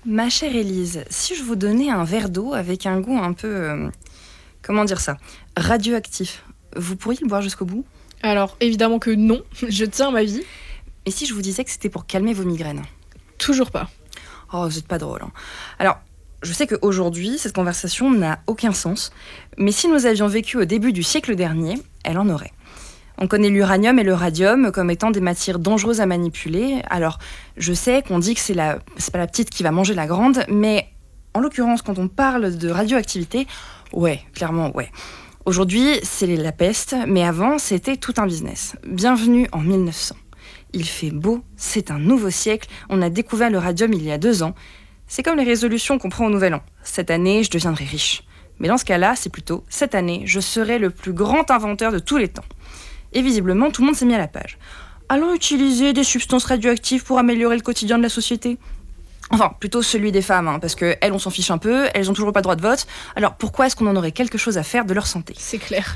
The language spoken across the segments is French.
Ma chère Élise, si je vous donnais un verre d'eau avec un goût un peu... comment dire ça, radioactif, vous pourriez le boire jusqu'au bout? Alors, évidemment que non, je tiens ma vie. Et si je vous disais que c'était pour calmer vos migraines? Toujours pas. Oh, vous êtes pas drôle. Hein. Alors, je sais qu'aujourd'hui, cette conversation n'a aucun sens, mais si nous avions vécu au début du siècle dernier, elle en aurait. On connaît l'uranium et le radium comme étant des matières dangereuses à manipuler. Alors, je sais qu'on dit que c'est pas la petite qui va manger la grande, mais en l'occurrence, quand on parle de radioactivité, ouais, clairement, ouais. Aujourd'hui, c'est la peste, mais avant, c'était tout un business. Bienvenue en 1900. Il fait beau, c'est un nouveau siècle, on a découvert le radium il y a 2 ans. C'est comme les résolutions qu'on prend au Nouvel An. Cette année, je deviendrai riche. Mais dans ce cas-là, c'est plutôt cette année, je serai le plus grand inventeur de tous les temps. Et visiblement, tout le monde s'est mis à la page. Allons utiliser des substances radioactives pour améliorer le quotidien de la société. Enfin, plutôt celui des femmes, hein, parce qu'elles, on s'en fiche un peu, elles ont toujours pas le droit de vote. Alors pourquoi est-ce qu'on en aurait quelque chose à faire de leur santé? C'est clair.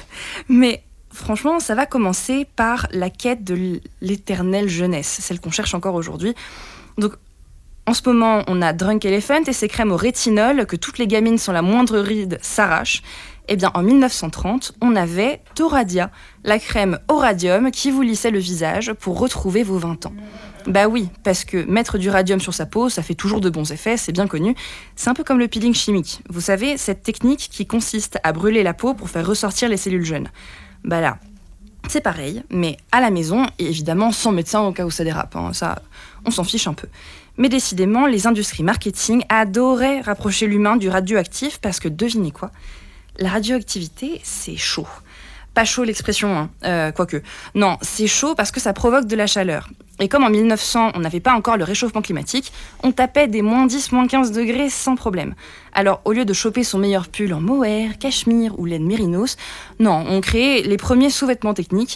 Mais franchement, ça va commencer par la quête de l'éternelle jeunesse, celle qu'on cherche encore aujourd'hui. Donc, en ce moment, on a Drunk Elephant et ses crèmes au rétinol que toutes les gamines sans la moindre ride s'arrachent. Eh bien, en 1930, on avait Thoradia, la crème au radium qui vous lissait le visage pour retrouver vos 20 ans. Bah oui, parce que mettre du radium sur sa peau, ça fait toujours de bons effets, c'est bien connu. C'est un peu comme le peeling chimique. Vous savez, cette technique qui consiste à brûler la peau pour faire ressortir les cellules jeunes. Bah là, c'est pareil, mais à la maison, et évidemment sans médecin au cas où ça dérape. Hein, ça, on s'en fiche un peu. Mais décidément, les industries marketing adoraient rapprocher l'humain du radioactif parce que, devinez quoi? La radioactivité, c'est chaud. Pas chaud l'expression, hein. Quoique. Non, c'est chaud parce que ça provoque de la chaleur. Et comme en 1900, on n'avait pas encore le réchauffement climatique, on tapait des moins 10, moins 15 degrés sans problème. Alors, au lieu de choper son meilleur pull en mohair, cachemire ou laine mérinos, non, on créait les premiers sous-vêtements techniques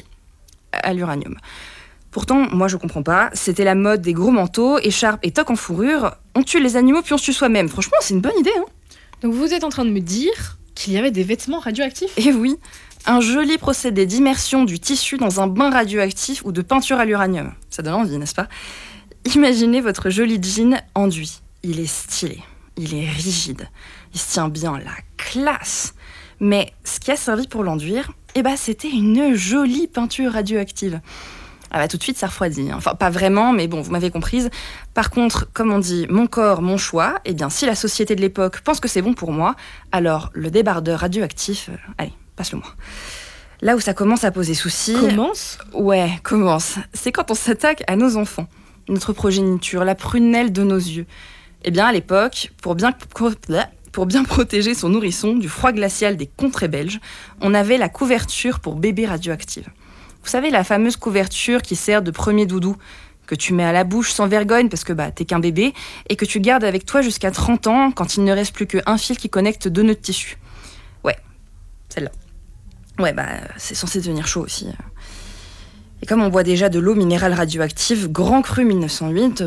à l'uranium. Pourtant, moi je comprends pas, c'était la mode des gros manteaux, écharpes et toques en fourrure. On tue les animaux puis on se tue soi-même. Franchement, c'est une bonne idée, hein. Donc vous êtes en train de me dire qu'il y avait des vêtements radioactifs? Eh oui, un joli procédé d'immersion du tissu dans un bain radioactif ou de peinture à l'uranium. Ça donne envie, n'est-ce pas? Imaginez votre joli jean enduit. Il est stylé, il est rigide, il se tient bien, la classe. Mais ce qui a servi pour l'enduire, eh ben, c'était une jolie peinture radioactive. Ah bah tout de suite ça refroidit, hein. Enfin pas vraiment, mais bon, vous m'avez comprise. Par contre, comme on dit, mon corps, mon choix, eh bien si la société de l'époque pense que c'est bon pour moi, alors le débardeur radioactif, allez, passe-le-moi. Là où ça commence à poser souci... Commence? Ouais, commence. C'est quand on s'attaque à nos enfants, notre progéniture, la prunelle de nos yeux. Eh bien à l'époque, pour bien protéger son nourrisson du froid glacial des contrées belges, on avait la couverture pour bébé radioactive. Vous savez, la fameuse couverture qui sert de premier doudou, que tu mets à la bouche sans vergogne parce que t'es qu'un bébé, et que tu gardes avec toi jusqu'à 30 ans quand il ne reste plus qu'un fil qui connecte 2 nœuds de tissu. Ouais, celle-là. Ouais, c'est censé devenir chaud aussi. Et comme on boit déjà de l'eau minérale radioactive, Grand Cru 1908,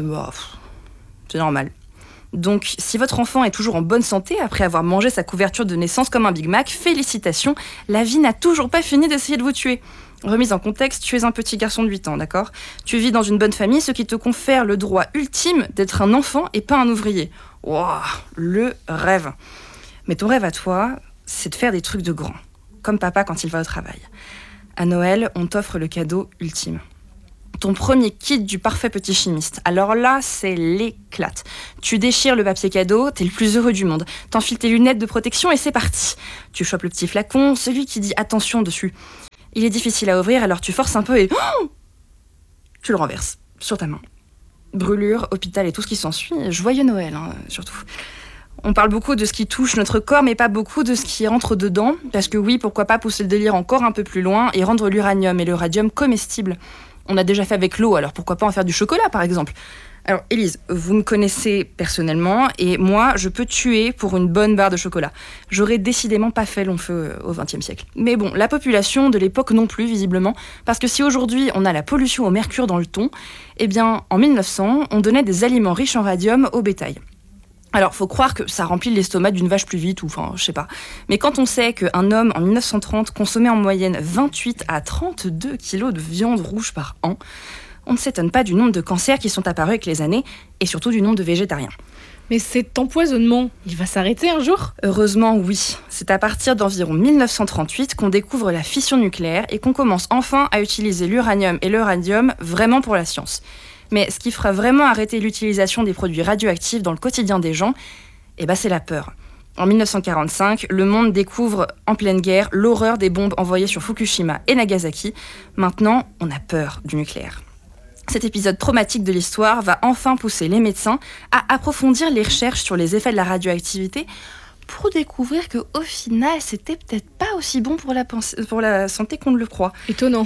c'est normal. Donc, si votre enfant est toujours en bonne santé après avoir mangé sa couverture de naissance comme un Big Mac, félicitations, la vie n'a toujours pas fini d'essayer de vous tuer. Remise en contexte, tu es un petit garçon de 8 ans, d'accord? Tu vis dans une bonne famille, ce qui te confère le droit ultime d'être un enfant et pas un ouvrier. Wouah, le rêve. Mais ton rêve à toi, c'est de faire des trucs de grand, comme papa quand il va au travail. À Noël, on t'offre le cadeau ultime. Ton premier kit du parfait petit chimiste. Alors là, c'est l'éclate. Tu déchires le papier cadeau, t'es le plus heureux du monde. T'enfiles tes lunettes de protection et c'est parti. Tu chopes le petit flacon, celui qui dit attention dessus. Il est difficile à ouvrir, alors tu forces un peu et... tu le renverses sur ta main. Brûlure, hôpital et tout ce qui s'ensuit. Joyeux Noël, hein, surtout. On parle beaucoup de ce qui touche notre corps, mais pas beaucoup de ce qui rentre dedans. Parce que oui, pourquoi pas pousser le délire encore un peu plus loin et rendre l'uranium et le radium comestibles. On a déjà fait avec l'eau, alors pourquoi pas en faire du chocolat, par exemple? Alors, Élise, vous me connaissez personnellement, et moi, je peux tuer pour une bonne barre de chocolat. J'aurais décidément pas fait long feu au XXe siècle. Mais bon, la population de l'époque non plus, visiblement, parce que si aujourd'hui, on a la pollution au mercure dans le thon, eh bien, en 1900, on donnait des aliments riches en radium au bétail. Alors, faut croire que ça remplit l'estomac d'une vache plus vite, ou enfin, je sais pas. Mais quand on sait qu'un homme, en 1930, consommait en moyenne 28 à 32 kilos de viande rouge par an, on ne s'étonne pas du nombre de cancers qui sont apparus avec les années, et surtout du nombre de végétariens. Mais cet empoisonnement, il va s'arrêter un jour ? Heureusement, oui. C'est à partir d'environ 1938 qu'on découvre la fission nucléaire et qu'on commence enfin à utiliser l'uranium et le radium vraiment pour la science. Mais ce qui fera vraiment arrêter l'utilisation des produits radioactifs dans le quotidien des gens, c'est la peur. En 1945, le monde découvre en pleine guerre l'horreur des bombes envoyées sur Fukushima et Nagasaki. Maintenant, on a peur du nucléaire. Cet épisode traumatique de l'histoire va enfin pousser les médecins à approfondir les recherches sur les effets de la radioactivité pour découvrir qu'au final, c'était peut-être pas aussi bon pour la santé qu'on ne le croit. Étonnant.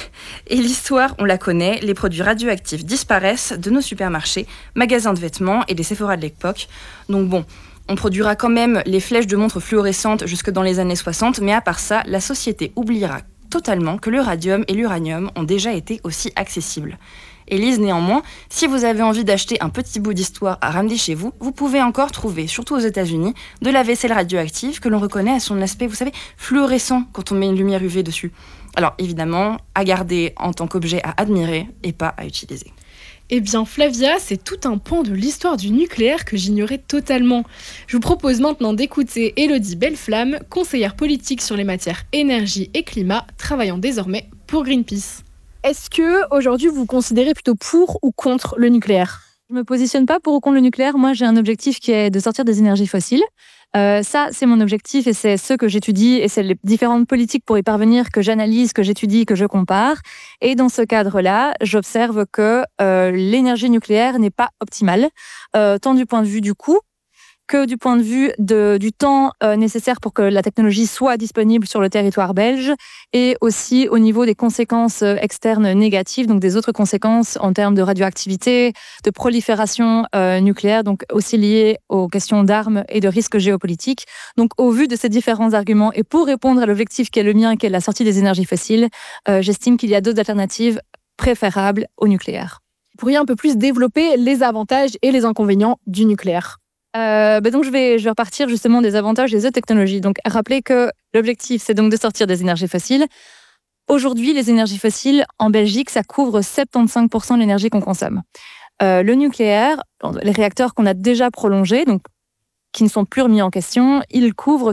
Et l'histoire, on la connaît, les produits radioactifs disparaissent de nos supermarchés, magasins de vêtements et des Sephora de l'époque. Donc bon, on produira quand même les flèches de montres fluorescentes jusque dans les années 60, mais à part ça, la société oubliera totalement que le radium et l'uranium ont déjà été aussi accessibles. Élise, néanmoins, si vous avez envie d'acheter un petit bout d'histoire à ramener chez vous, vous pouvez encore trouver, surtout aux États-Unis, de la vaisselle radioactive que l'on reconnaît à son aspect, vous savez, fluorescent quand on met une lumière UV dessus. Alors évidemment, à garder en tant qu'objet à admirer et pas à utiliser. Eh bien Flavia, c'est tout un pan de l'histoire du nucléaire que j'ignorais totalement. Je vous propose maintenant d'écouter Élodie Belleflamme, conseillère politique sur les matières énergie et climat, travaillant désormais pour Greenpeace. Est-ce que aujourd'hui vous vous considérez plutôt pour ou contre le nucléaire ? Je me positionne pas pour ou contre le nucléaire. Moi, j'ai un objectif qui est de sortir des énergies fossiles. Ça, c'est mon objectif et c'est ce que j'étudie et c'est les différentes politiques pour y parvenir que j'analyse, que j'étudie, que je compare. Et dans ce cadre-là, j'observe que l'énergie nucléaire n'est pas optimale, tant du point de vue du coût que du point de vue du temps nécessaire pour que la technologie soit disponible sur le territoire belge et aussi au niveau des conséquences externes négatives, donc des autres conséquences en termes de radioactivité, de prolifération nucléaire, donc aussi liées aux questions d'armes et de risques géopolitiques. Donc au vu de ces différents arguments et pour répondre à l'objectif qui est le mien, qui est la sortie des énergies fossiles, j'estime qu'il y a d'autres alternatives préférables au nucléaire. Vous pourriez un peu plus développer les avantages et les inconvénients du nucléaire ? Donc je vais repartir justement des avantages des autres technologies. Donc rappelez que l'objectif, c'est donc de sortir des énergies fossiles. Aujourd'hui, les énergies fossiles, en Belgique, ça couvre 75% de l'énergie qu'on consomme. Le nucléaire, les réacteurs qu'on a déjà prolongés, donc qui ne sont plus remis en question, ils couvrent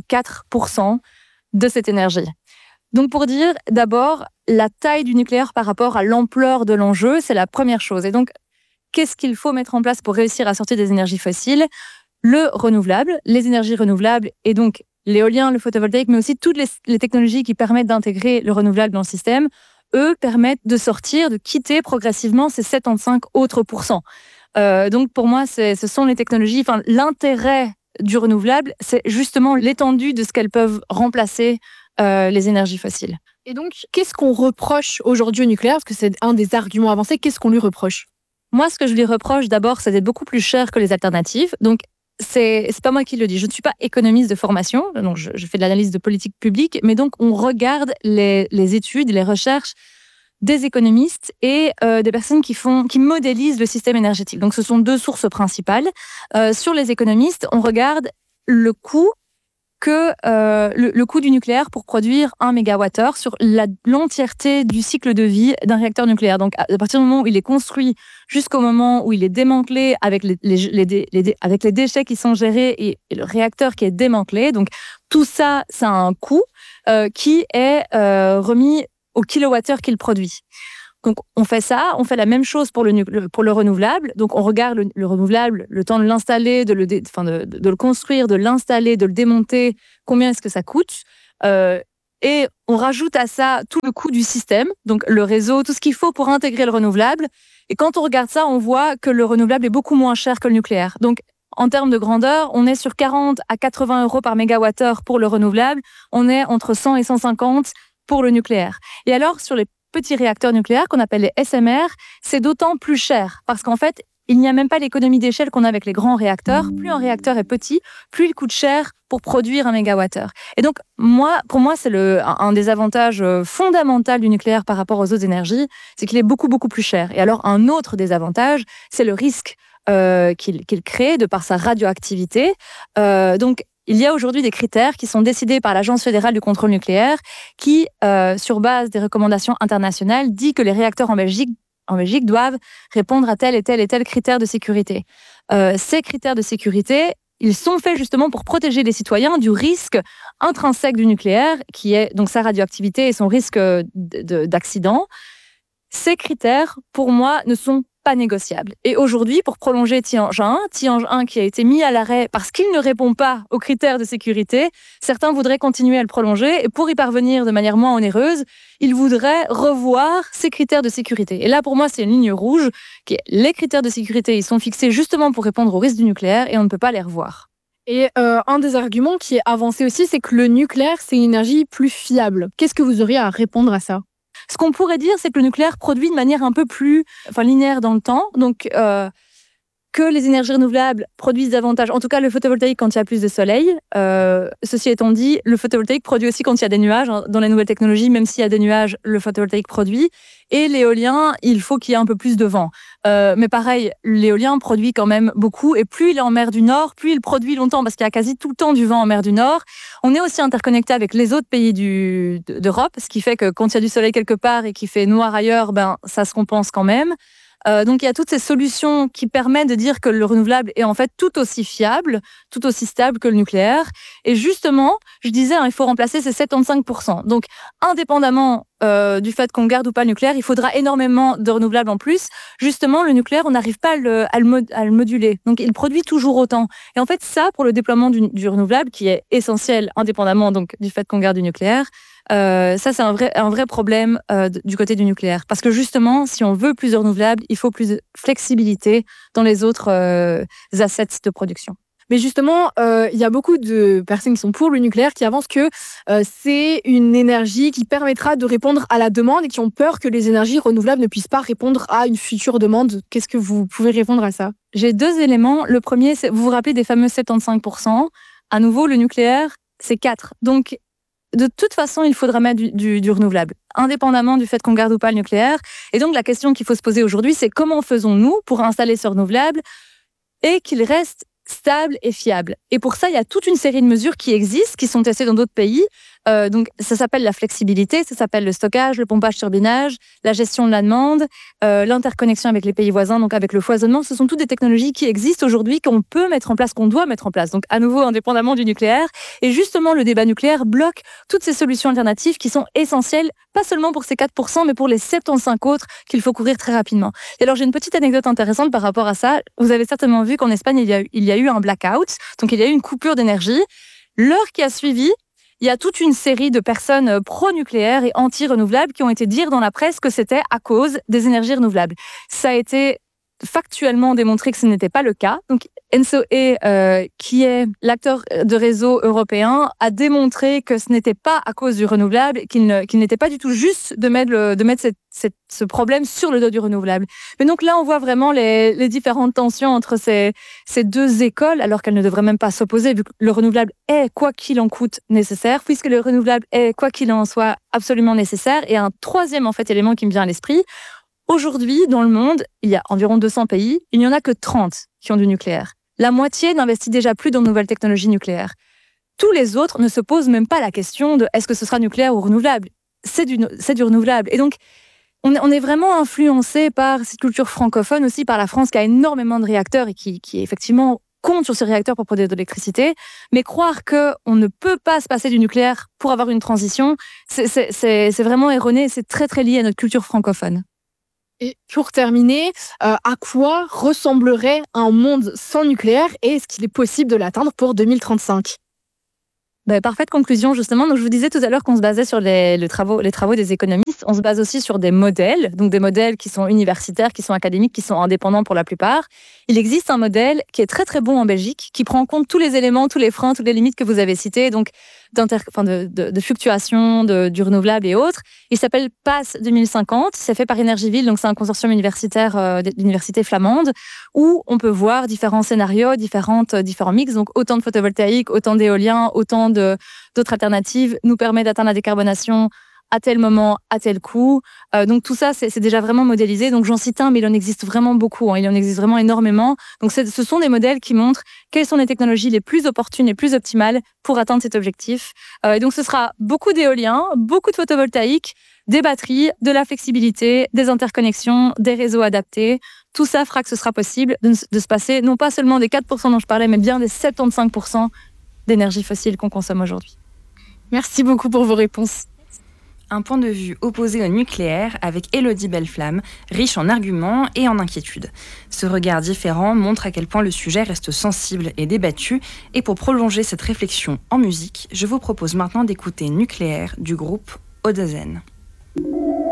4% de cette énergie. Donc pour dire, d'abord, la taille du nucléaire par rapport à l'ampleur de l'enjeu, c'est la première chose. Et donc, qu'est-ce qu'il faut mettre en place pour réussir à sortir des énergies fossiles ? Le renouvelable, les énergies renouvelables et donc l'éolien, le photovoltaïque, mais aussi toutes les technologies qui permettent d'intégrer le renouvelable dans le système, eux permettent de sortir, de quitter progressivement ces 75 autres pourcents. Donc pour moi, ce sont les technologies, l'intérêt du renouvelable, c'est justement l'étendue de ce qu'elles peuvent remplacer les énergies fossiles. Et donc, qu'est-ce qu'on reproche aujourd'hui au nucléaire ? Parce que c'est un des arguments avancés, qu'est-ce qu'on lui reproche ? Moi, ce que je lui reproche d'abord, c'est d'être beaucoup plus cher que les alternatives. Donc, c'est pas moi qui le dis. Je ne suis pas économiste de formation, donc je fais de l'analyse de politique publique, mais donc on regarde les études, les recherches des économistes et des personnes qui modélisent le système énergétique. Donc, ce sont deux sources principales. Sur les économistes, on regarde le coût le coût du nucléaire pour produire 1 MWh sur l'entièreté du cycle de vie d'un réacteur nucléaire. Donc, à partir du moment où il est construit jusqu'au moment où il est démantelé avec les déchets qui sont gérés et le réacteur qui est démantelé. Donc, tout ça, ça a un coût qui est remis au kilowattheure qu'il produit. Donc, on fait ça, on fait la même chose pour le renouvelable. Donc, on regarde le renouvelable, le temps de l'installer, de le construire, de l'installer, de le démonter, combien est-ce que ça coûte. Et on rajoute à ça tout le coût du système, donc le réseau, tout ce qu'il faut pour intégrer le renouvelable. Et quand on regarde ça, on voit que le renouvelable est beaucoup moins cher que le nucléaire. Donc, en termes de grandeur, on est sur 40 à 80 € par mégawattheure pour le renouvelable. On est entre 100 et 150 pour le nucléaire. Et alors, sur les petits réacteurs nucléaires qu'on appelle les SMR, c'est d'autant plus cher parce qu'en fait, il n'y a même pas l'économie d'échelle qu'on a avec les grands réacteurs. Plus un réacteur est petit, plus il coûte cher pour produire 1 mégawattheure. Et donc, pour moi, c'est un des avantages fondamentaux du nucléaire par rapport aux autres énergies, c'est qu'il est beaucoup, beaucoup plus cher. Et alors, un autre désavantage, c'est le risque qu'il crée de par sa radioactivité. Donc, il y a aujourd'hui des critères qui sont décidés par l'Agence fédérale du contrôle nucléaire qui, sur base des recommandations internationales, dit que les réacteurs en Belgique en Belgique doivent répondre à tel et tel critère de sécurité. Ces critères de sécurité, ils sont faits justement pour protéger les citoyens du risque intrinsèque du nucléaire, qui est donc sa radioactivité et son risque d'accident. Ces critères, pour moi, ne sont pas négociables. Et aujourd'hui, pour prolonger Tihange 1 qui a été mis à l'arrêt parce qu'il ne répond pas aux critères de sécurité, certains voudraient continuer à le prolonger et pour y parvenir de manière moins onéreuse, ils voudraient revoir ces critères de sécurité. Et là, pour moi, c'est une ligne rouge. Les critères de sécurité, ils sont fixés justement pour répondre aux risques du nucléaire et on ne peut pas les revoir. Et un des arguments qui est avancé aussi, c'est que le nucléaire, c'est une énergie plus fiable. Qu'est-ce que vous auriez à répondre à ça ? Ce qu'on pourrait dire, c'est que le nucléaire produit de manière un peu plus linéaire dans le temps. Donc, que les énergies renouvelables produisent davantage, en tout cas le photovoltaïque quand il y a plus de soleil. Ceci étant dit, le photovoltaïque produit aussi quand il y a des nuages. Dans les nouvelles technologies, même s'il y a des nuages, le photovoltaïque produit. Et l'éolien, il faut qu'il y ait un peu plus de vent. Mais pareil, l'éolien produit quand même beaucoup. Et plus il est en mer du Nord, plus il produit longtemps, parce qu'il y a quasi tout le temps du vent en mer du Nord. On est aussi interconnecté avec les autres pays d'Europe, ce qui fait que quand il y a du soleil quelque part et qu'il fait noir ailleurs, ça se compense quand même. Donc il y a toutes ces solutions qui permettent de dire que le renouvelable est en fait tout aussi fiable, tout aussi stable que le nucléaire. Et justement, je disais, il faut remplacer ces 75%. Donc indépendamment du fait qu'on garde ou pas le nucléaire, il faudra énormément de renouvelables en plus. Justement, le nucléaire, on n'arrive pas à le moduler. Donc il produit toujours autant. Et en fait, ça, pour le déploiement du renouvelable, qui est essentiel indépendamment donc, du fait qu'on garde du nucléaire, ça, c'est un vrai problème du côté du nucléaire. Parce que justement, si on veut plus de renouvelables, il faut plus de flexibilité dans les autres assets de production. Mais justement, il y a beaucoup de personnes qui sont pour le nucléaire qui avancent que c'est une énergie qui permettra de répondre à la demande et qui ont peur que les énergies renouvelables ne puissent pas répondre à une future demande. Qu'est-ce que vous pouvez répondre à ça ? J'ai 2 éléments. Le premier, c'est, vous vous rappelez des fameux 75%. À nouveau, le nucléaire, c'est 4. Donc, de toute façon, il faudra mettre du renouvelable, indépendamment du fait qu'on garde ou pas le nucléaire. Et donc, la question qu'il faut se poser aujourd'hui, c'est comment faisons-nous pour installer ce renouvelable et qu'il reste stable et fiable. Et pour ça, il y a toute une série de mesures qui existent, qui sont testées dans d'autres pays. Donc, ça s'appelle la flexibilité, ça s'appelle le stockage, le pompage-turbinage, la gestion de la demande, l'interconnexion avec les pays voisins, donc avec le foisonnement. Ce sont toutes des technologies qui existent aujourd'hui, qu'on peut mettre en place, qu'on doit mettre en place. Donc, à nouveau, indépendamment du nucléaire. Et justement, le débat nucléaire bloque toutes ces solutions alternatives qui sont essentielles, pas seulement pour ces 4%, mais pour les 75 autres qu'il faut courir très rapidement. Et alors, j'ai une petite anecdote intéressante par rapport à ça. Vous avez certainement vu qu'en Espagne, il y a eu un blackout, donc il y a eu une coupure d'énergie. L'heure qui a suivi, il y a toute une série de personnes pro-nucléaires et anti-renouvelables qui ont été dire dans la presse que c'était à cause des énergies renouvelables. Ça a été factuellement démontré que ce n'était pas le cas. Donc, ENSOE, qui est l'acteur de réseau européen, a démontré que ce n'était pas à cause du renouvelable, qu'il n'était pas du tout juste de mettre ce problème sur le dos du renouvelable. Mais donc là, on voit vraiment les différentes tensions entre ces 2 écoles, alors qu'elles ne devraient même pas s'opposer, vu que le renouvelable est, quoi qu'il en coûte, nécessaire, puisque le renouvelable est, quoi qu'il en soit, absolument nécessaire. Et un troisième, en fait, élément qui me vient à l'esprit, aujourd'hui, dans le monde, il y a environ 200 pays, il n'y en a que 30 qui ont du nucléaire. La moitié n'investit déjà plus dans de nouvelles technologies nucléaires. Tous les autres ne se posent même pas la question de est-ce que ce sera nucléaire ou renouvelable. C'est du renouvelable. Et donc, on est vraiment influencé par cette culture francophone, aussi par la France qui a énormément de réacteurs et qui effectivement compte sur ces réacteurs pour produire de l'électricité. Mais croire qu'on ne peut pas se passer du nucléaire pour avoir une transition, c'est vraiment erroné. C'est très, très lié à notre culture francophone. Et pour terminer, à quoi ressemblerait un monde sans nucléaire et est-ce qu'il est possible de l'atteindre pour 2035 ? Parfaite conclusion, justement. Donc, je vous disais tout à l'heure qu'on se basait sur les travaux des économistes. On se base aussi sur des modèles, donc des modèles qui sont universitaires, qui sont académiques, qui sont indépendants pour la plupart. Il existe un modèle qui est très, très bon en Belgique, qui prend en compte tous les éléments, tous les freins, toutes les limites que vous avez cités, donc de fluctuation, du renouvelable et autres. Il s'appelle PAS 2050. C'est fait par Energieville, donc c'est un consortium universitaire d'université flamande, où on peut voir différents scénarios, différents mix, donc autant de photovoltaïque, autant d'éolien, autant d'autres alternatives, nous permet d'atteindre la décarbonation à tel moment, à tel coût. Donc tout ça, c'est déjà vraiment modélisé. Donc j'en cite un, mais il en existe vraiment beaucoup. Il en existe vraiment énormément. Donc ce sont des modèles qui montrent quelles sont les technologies les plus opportunes, les plus optimales pour atteindre cet objectif. Et donc ce sera beaucoup d'éolien, beaucoup de photovoltaïque, des batteries, de la flexibilité, des interconnexions, des réseaux adaptés. Tout ça fera que ce sera possible de se passer non pas seulement des 4% dont je parlais, mais bien des 75% d'énergie fossile qu'on consomme aujourd'hui. Merci beaucoup pour vos réponses. Un point de vue opposé au nucléaire avec Élodie Belleflamme, riche en arguments et en inquiétudes. Ce regard différent montre à quel point le sujet reste sensible et débattu. Et pour prolonger cette réflexion en musique, je vous propose maintenant d'écouter Nucléaire du groupe Odezen.